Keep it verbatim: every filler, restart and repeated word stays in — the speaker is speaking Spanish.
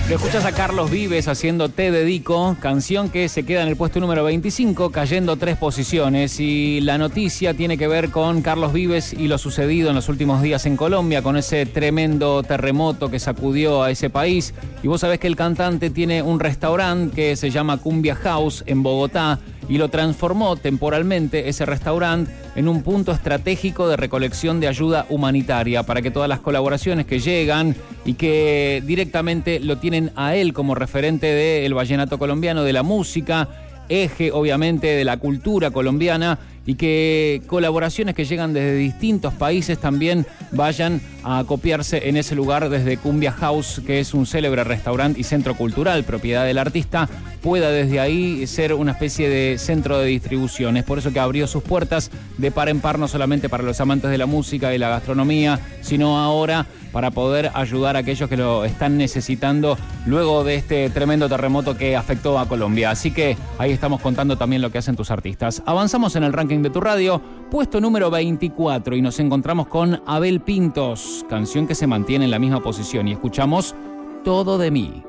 Lo escuchas a Carlos Vives haciendo Te Dedico, canción que se queda en el puesto número veinticinco, cayendo tres posiciones. Y la noticia tiene que ver con Carlos Vives y lo sucedido en los últimos días en Colombia, con ese tremendo terremoto que sacudió a ese país. Y vos sabés que el cantante tiene un restaurante que se llama Cumbia House en Bogotá, y lo transformó temporalmente ese restaurante en un punto estratégico de recolección de ayuda humanitaria para que todas las colaboraciones que llegan y que directamente lo tienen a él como referente del vallenato colombiano, de la música, eje obviamente de la cultura colombiana, y que colaboraciones que llegan desde distintos países también vayan a acopiarse en ese lugar desde Cumbia House, que es un célebre restaurante y centro cultural, propiedad del artista, pueda desde ahí ser una especie de centro de distribución. Es por eso que abrió sus puertas de par en par, no solamente para los amantes de la música y la gastronomía, sino ahora para poder ayudar a aquellos que lo están necesitando luego de este tremendo terremoto que afectó a Colombia. Así que ahí estamos contando también lo que hacen tus artistas. Avanzamos en el ranking de tu radio, puesto número veinticuatro, y nos encontramos con Abel Pintos, canción que se mantiene en la misma posición, y escuchamos Todo de mí.